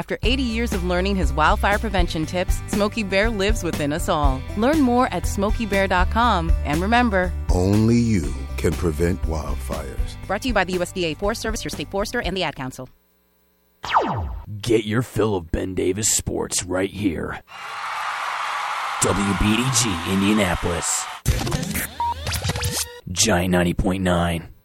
After 80 years of learning his wildfire prevention tips, Smokey Bear lives within us all. Learn more at SmokeyBear.com. And remember, only you can prevent wildfires. Brought to you by the USDA Forest Service, your state forester, and the Ad Council. Get your fill of Ben Davis sports right here. WBDG Indianapolis. Giant 90.9.